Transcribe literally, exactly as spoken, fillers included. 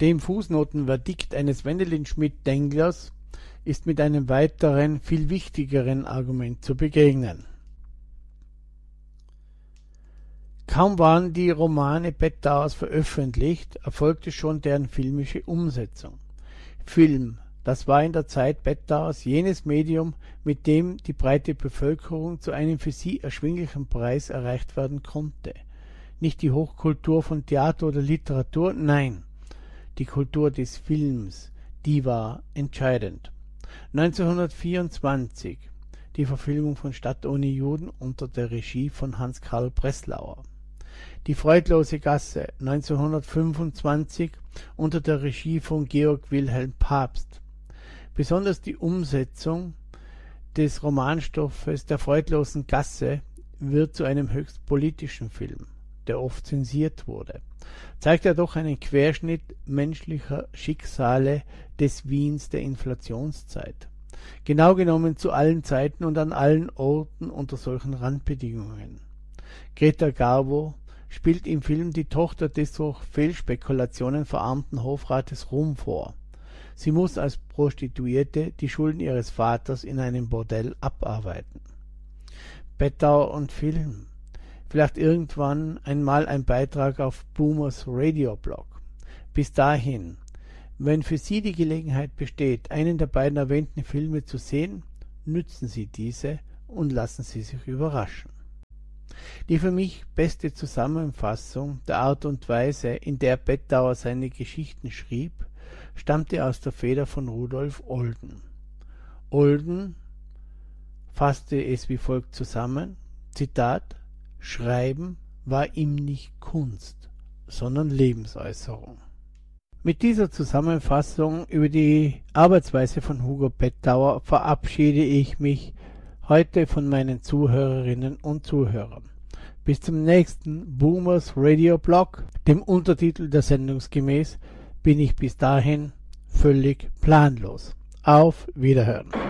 Dem Fußnotenverdikt eines Wendelin-Schmidt-Denglers ist mit einem weiteren, viel wichtigeren Argument zu begegnen. Kaum waren die Romane Bettauers veröffentlicht, erfolgte schon deren filmische Umsetzung. Film, das war in der Zeit Bettauers jenes Medium, mit dem die breite Bevölkerung zu einem für sie erschwinglichen Preis erreicht werden konnte. Nicht die Hochkultur von Theater oder Literatur, nein, die Kultur des Films, die war entscheidend. neunzehnhundertvierundzwanzig, die Verfilmung von Stadt ohne Juden unter der Regie von Hans Karl Breslauer. Die Freudlose Gasse neunzehnhundertfünfundzwanzig unter der Regie von Georg Wilhelm Pabst. Besonders die Umsetzung des Romanstoffes der Freudlosen Gasse wird zu einem höchst politischen Film, der oft zensiert wurde, zeigt er doch einen Querschnitt menschlicher Schicksale des Wiens der Inflationszeit. Genau genommen zu allen Zeiten und an allen Orten unter solchen Randbedingungen. Greta Garbo spielt im Film die Tochter des durch Fehlspekulationen verarmten Hofrates Rum vor. Sie muss als Prostituierte die Schulden ihres Vaters in einem Bordell abarbeiten. Bettauer und Film. Vielleicht irgendwann einmal ein Beitrag auf Boomers Radio-Blog. Bis dahin, wenn für Sie die Gelegenheit besteht, einen der beiden erwähnten Filme zu sehen, nützen Sie diese und lassen Sie sich überraschen. Die für mich beste Zusammenfassung der Art und Weise, in der Bettauer seine Geschichten schrieb, stammte aus der Feder von Rudolf Olden. Olden fasste es wie folgt zusammen, Zitat: Schreiben war ihm nicht Kunst, sondern Lebensäußerung. Mit dieser Zusammenfassung über die Arbeitsweise von Hugo Bettauer verabschiede ich mich heute von meinen Zuhörerinnen und Zuhörern. Bis zum nächsten Boomers Radio Blog, dem Untertitel der Sendungsgemäß, bin ich bis dahin völlig planlos. Auf Wiederhören.